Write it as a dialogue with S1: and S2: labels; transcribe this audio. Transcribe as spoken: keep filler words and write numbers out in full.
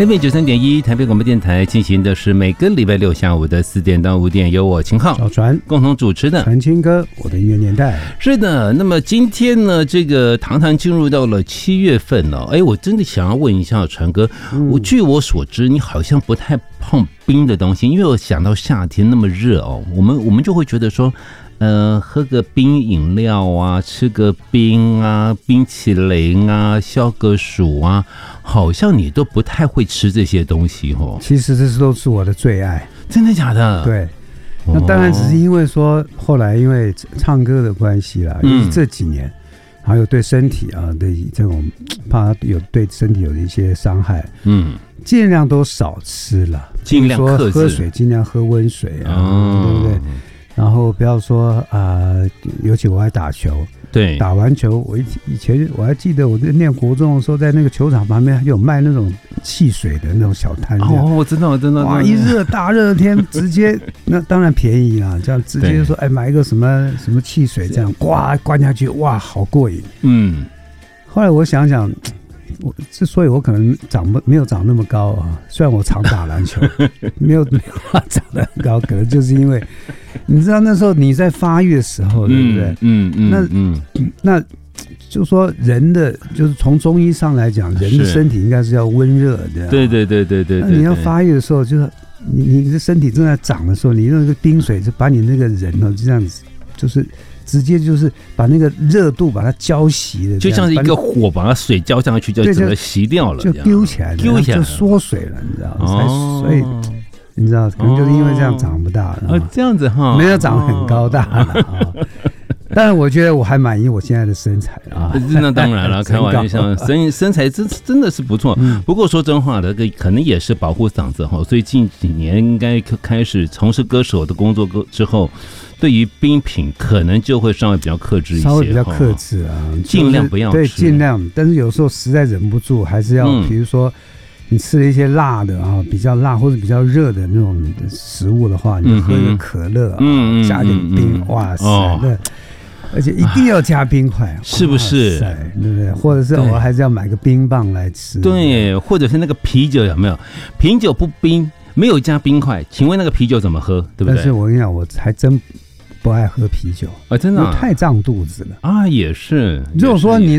S1: F M 九三点一台北广播电台进行的是每个礼拜六下午的四点到五点，由我秦浩、
S2: 小船
S1: 共同主持的
S2: 传青歌，我的音乐年代。
S1: 是的，那么今天呢，这个堂堂进入到了七月份了。哎，我真的想要问一下传哥，
S2: 嗯、
S1: 我据我所知，你好像不太碰冰的东西，因为我想到夏天那么热哦，我们我们就会觉得说。呃，喝个冰饮料啊，吃个冰啊，冰淇淋啊，消个暑啊，好像你都不太会吃这些东西哦。
S2: 其实这都是我的最爱，
S1: 真的假的？
S2: 对，那当然只是因为说后来因为唱歌的关系啦，嗯，这几年还有对身体啊的这种怕有对身体有一些伤害，嗯，尽量都少吃了，
S1: 尽量克制，
S2: 喝水尽量喝温水啊，哦、对不对？然后不要说啊、呃，尤其我爱打球，
S1: 对，
S2: 打完球，我以前我还记得我在念国中的时候，在那个球场旁边有卖那种汽水的那种小摊。
S1: 哦，我知道，我知道。
S2: 哇，一热大热天，直接那当然便宜啊，这样直接说，哎，买一个什么什么汽水，这样呱灌下去，哇，好过瘾。嗯。后来我想想。我之所以我可能长不没有长那么高啊，虽然我常打篮球，没有没有长得很高，可能就是因为你知道那时候你在发育的时候，对不对？嗯嗯，那嗯那就说人的就是从中医上来讲，人的身体应该是要温热的，
S1: 对对对对对。
S2: 那你要发育的时候，就是你你的身体正在长的时候，你用那个冰水就把你那个人呢就这样子，就是。直接就是把那个热度把它浇熄了，
S1: 就像是一个火把它水浇上去，就整个熄掉了，
S2: 就丢起来了，
S1: 丢起来
S2: 就缩水了，你知道吗？哦、所以你知道，可能就是因为这样长不大了，
S1: 哦，这样子哈，
S2: 没有长很高大了啊。哦但是我觉得我还满意我现在的身材啊，
S1: 那当然了，开玩笑，身身材真真的是不错。不过说真话的，这个可能也是保护嗓子哈，所以近几年应该开始从事歌手的工作之后，对于冰品可能就会稍微比较克制一些，
S2: 稍微比较克制啊，
S1: 尽量不要吃，
S2: 对，尽量。但是有时候实在忍不住，还是要，嗯、比如说你吃了一些辣的啊，比较辣或者比较热的那种食物的话，你喝一个可乐啊，嗯、加点冰，嗯、哇塞，哦、那。而且一定要加冰块，
S1: 是不是？
S2: 对不对？或者是偶尔还是要买个冰棒来吃。
S1: 对，或者是那个啤酒有没有？啤酒不冰，没有加冰块，请问那个啤酒怎么喝？对不对？
S2: 但是我跟你讲，我还真不爱喝啤酒
S1: 啊，真的、啊、
S2: 太胀肚子了
S1: 啊，也是。
S2: 如果说你